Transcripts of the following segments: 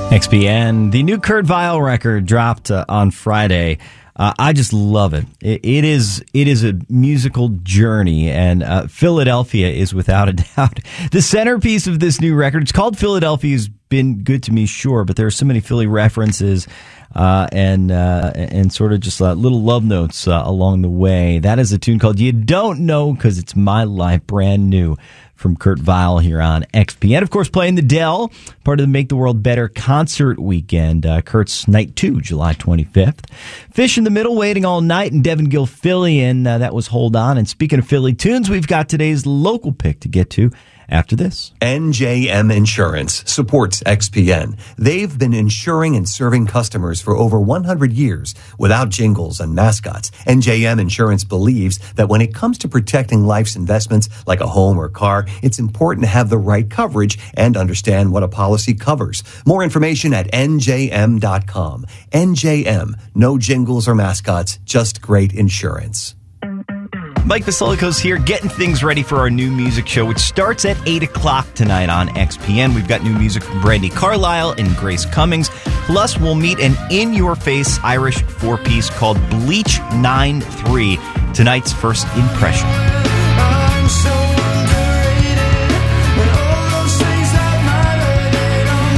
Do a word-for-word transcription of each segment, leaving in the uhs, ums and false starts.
X P N, the new Kurt Vile record dropped uh, on Friday. Uh, I just love it. it. It is it is a musical journey, and uh, Philadelphia is without a doubt the centerpiece of this new record. It's called Philadelphia. Has been good to me, sure, but there are so many Philly references uh, and uh, and sort of just uh, little love notes uh, along the way. That is a tune called "You Don't Know" because it's my life, brand new from Kurt Vile here on X P N. Of course, playing the Dell, part of the Make the World Better concert weekend. Uh, Kurt's Night two, July twenty-fifth. Fish in the Middle, Waiting All Night, and Devin Gilfillian. Uh, that was Hold On. And speaking of Philly tunes, we've got today's local pick to get to after this. N J M Insurance supports X P N. They've been insuring and serving customers for over one hundred years without jingles and mascots. N J M Insurance believes that when it comes to protecting life's investments like a home or car, it's important to have the right coverage and understand what a policy covers. More information at N J M dot com. N J M, no jingles or mascots, just great insurance. Mike Vasilico's here, getting things ready for our new music show, which starts at eight o'clock tonight on X P N. We've got new music from Brandi Carlile and Grace Cummings. Plus, we'll meet an in-your-face Irish four-piece called Bleach nine three, tonight's first impression. I'm so underrated, but all those things that matter, they don't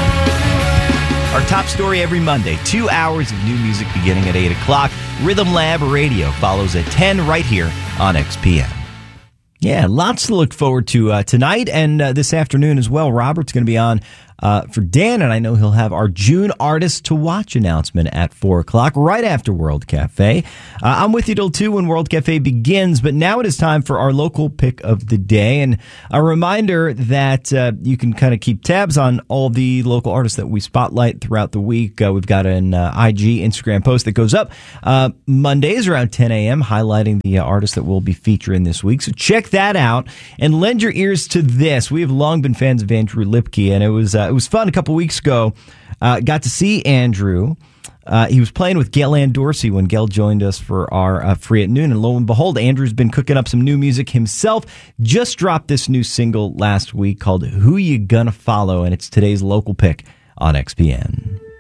matter. Our top story every Monday, two hours of new music beginning at eight o'clock. Rhythm Lab Radio follows at ten right here on X P N. Yeah, lots to look forward to uh, tonight and uh, this afternoon as well. Robert's going to be on uh, for Dan, and I know he'll have our June Artist to Watch announcement at four o'clock, right after World Cafe. Uh, I'm with you till two when World Cafe begins, but now it is time for our local pick of the day. And a reminder that uh, you can kind of keep tabs on all the local artists that we spotlight throughout the week. Uh, we've got an uh, I G, Instagram post that goes up uh, Mondays around ten a.m. highlighting the uh, artists that we'll be featuring this week. So check that out and lend your ears to this. We have long been fans of Andrew Lipke, and it was uh, it was fun a couple weeks ago. Uh, got to see Andrew. Uh, he was playing with Gail Ann Dorsey when Gail joined us for our uh, Free at Noon, and lo and behold, Andrew's been cooking up some new music himself. Just dropped this new single last week called "Who You Gonna Follow," and it's today's local pick on X P N.